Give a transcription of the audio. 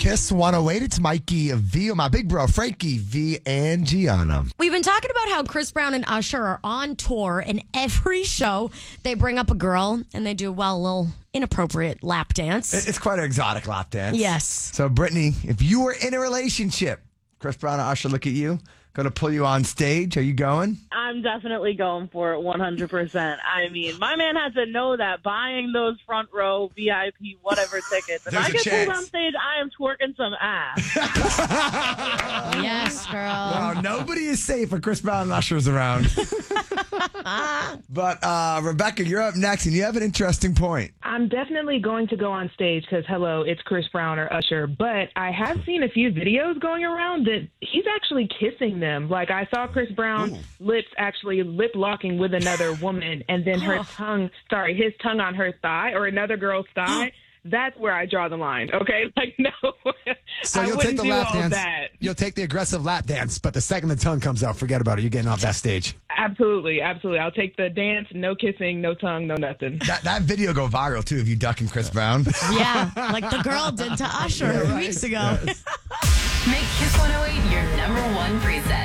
Kiss 108. It's Mikey V, my big bro, Frankie V, and Gianna. We've been talking about how Chris Brown and Usher are on tour, and every show they bring up a girl and they do, a little inappropriate lap dance. It's quite an exotic lap dance. Yes. So, Brittany, if you were in a relationship, Chris Brown and Usher look at you, going to pull you on stage. Are you going? I'm definitely going for it 100%. I mean, my man has to know that buying those front row VIP whatever tickets, if There's I a get chance. pulled on stage, I am twerking some ass. Yes, girl. Well, nobody is safe when Chris Brown and Usher's around. But, Rebecca, you're up next, and you have an interesting point. I'm definitely going to go on stage because, hello, it's Chris Brown or Usher. But I have seen a few videos going around that he's actually kissing them. Like, I saw Chris Brown lips actually lip locking with another woman, and then his tongue on her thigh or another girl's thigh. That's where I draw the line. Okay, like no. So I you'll take wouldn't the do lap all dance. that. You'll take the aggressive lap dance, but the second the tongue comes out, forget about it. You're getting off that stage. Absolutely. I'll take the dance. No kissing, no tongue, no nothing. That video go viral too. If you ducking Chris Brown. Yeah, like the girl did to Usher weeks ago. Make Kiss 108 your number one preset.